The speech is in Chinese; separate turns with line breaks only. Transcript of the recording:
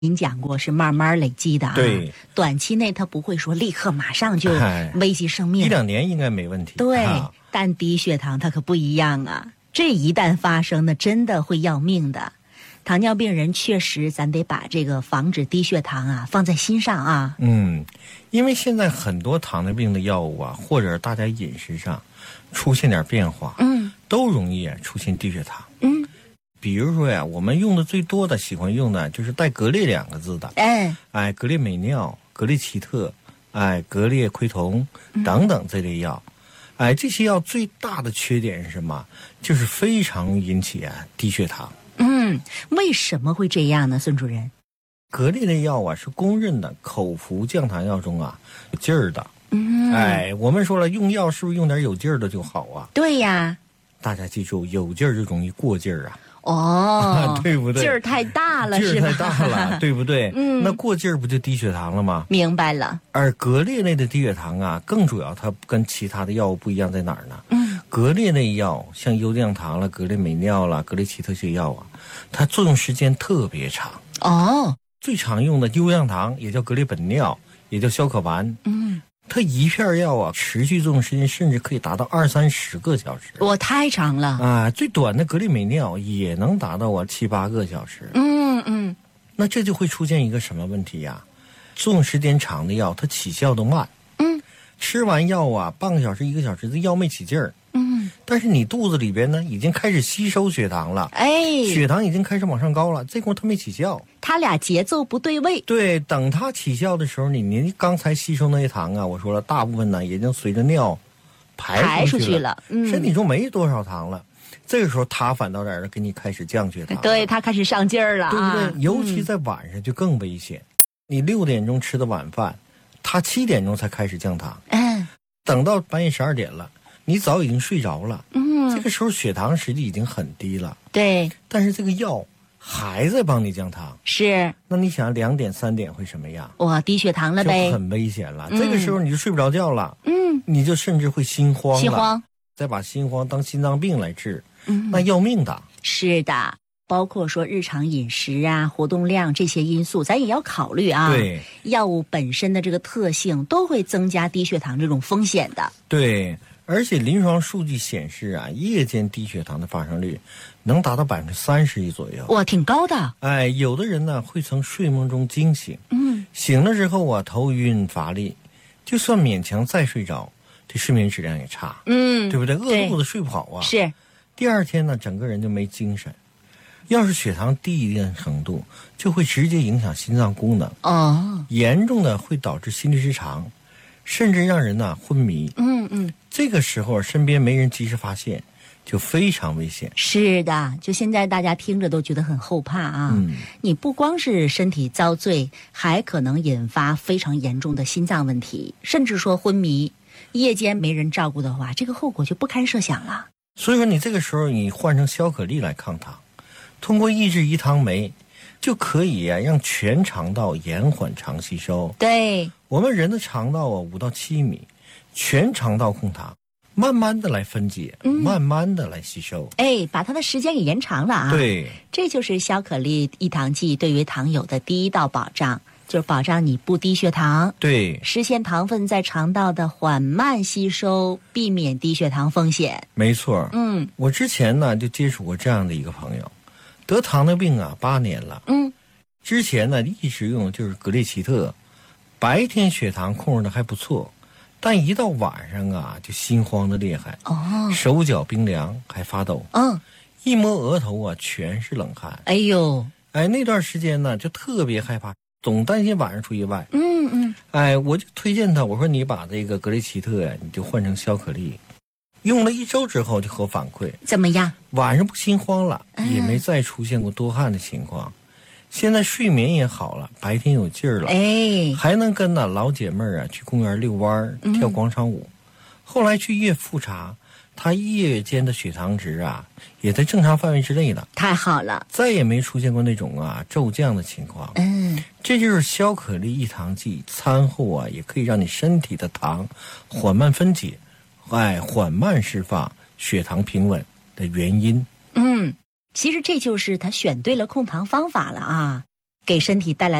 您讲过是慢慢累积的啊，
对，
短期内它不会说立刻马上就危及生命
，1-2年应该没问题。
对，但低血糖它可不一样啊，这一旦发生呢，真的会要命的。糖尿病人确实，咱得把这个防止低血糖啊放在心上啊。
因为现在很多糖尿病的药物啊，或者大家饮食上出现点变化，都容易出现低血糖。比如说呀，我们用的最多的、喜欢用的就是带格列2个字的，格列美脲、格列齐特、格列喹酮等等这类药。这些药最大的缺点是什么？就是非常容易引起低血糖。
为什么会这样呢，孙主任？
格列的药啊是公认的口服降糖药中啊有劲儿的。我们说了，用药是不是用点有劲儿的就好啊？
对呀。
大家记住，有劲儿就容易过劲儿啊。对不对？
劲儿太大了，
劲儿太大了，对不对？那过劲儿不就低血糖了吗？
明白了。
而格列类的低血糖啊，更主要它跟其他的药物不一样在哪儿呢？格列类药像优降糖了、格列美脲了、格列齐特这些药啊，它作用时间特别长。最常用的优降糖也叫格列本脲，也叫消可丸。它一片药啊，持续作用时间甚至可以达到20-30个小时。
太长了
最短的格列美脲也能达到7-8个小时。那这就会出现一个什么问题呀？作用时间长的药，它起效都慢。吃完药啊，半个小时、1个小时，这药没起劲儿。但是你肚子里边呢，已经开始吸收血糖了。血糖已经开始往上高了，这会儿它没起效。
它俩节奏不对位。
对，等它起效的时候，您刚才吸收那些糖啊，我说了，大部分呢已经随着尿排出去了。身体中没多少糖了。这个时候它反倒在这给你开始降血糖。
对，它开始上劲儿了，
对不对？尤其在晚上就更危险。你6点钟吃的晚饭，它7点钟才开始降糖。等到半夜12点了，你早已经睡着了。这个时候血糖实际已经很低了。
对，
但是这个药还在帮你降糖。
是。
那你想2点3点会什么样？
低血糖了呗，
就很危险了。这个时候你就睡不着觉了。你就甚至会心慌了。再把心慌当心脏病来治，那要命的。
是的，包括说日常饮食啊、活动量这些因素，咱也要考虑啊。
对，
药物本身的这个特性都会增加低血糖这种风险的。
对，而且临床数据显示啊，夜间低血糖的发生率能达到31%左右。挺高的。有的人呢会从睡梦中惊醒，醒了之后啊头晕乏力，就算勉强再睡着，这睡眠质量也差。对不对？饿肚子睡不好啊。
是。
第二天呢，整个人就没精神。要是血糖低一定程度，就会直接影响心脏功能。严重的会导致心律失常，甚至让人昏迷。这个时候身边没人及时发现，就非常危险。
是的，就现在大家听着都觉得很后怕啊。你不光是身体遭罪，还可能引发非常严重的心脏问题，甚至说昏迷。夜间没人照顾的话，这个后果就不堪设想了。
所以说你这个时候你换成消可利来抗糖，通过抑制胰糖酶，就可以让全肠道延缓糖吸收。
对，
我们人的肠道5到7米，全肠道控糖，慢慢的来分解，慢慢的来吸收。
把它的时间给延长了啊。
对，
这就是消可利抑糖剂对于糖友的第一道保障，就是保障你不低血糖。
对，
实现糖分在肠道的缓慢吸收，避免低血糖风险。
没错。我之前呢就接触过这样的一个朋友，得糖尿病8年了。之前呢一直用的就是格列齐特，白天血糖控制的还不错，但一到晚上就心慌的厉害。手脚冰凉还发抖。一摸额头全是冷汗。那段时间呢就特别害怕，总担心晚上出意外。我就推荐他，我说你把这个格列齐特你就换成消可利，用了1周之后就和我反馈
怎么样？
晚上不心慌了，也没再出现过多汗的情况。现在睡眠也好了，白天有劲儿了，还能跟老姐妹去公园遛弯跳广场舞。后来去医院复查，他夜间的血糖值也在正常范围之内了。
太好了，
再也没出现过那种骤降的情况。这就是消可利抑糖剂餐后也可以让你身体的糖缓慢分解，缓慢释放，血糖平稳的原因。
其实这就是他选对了控糖方法了啊。 给身体带来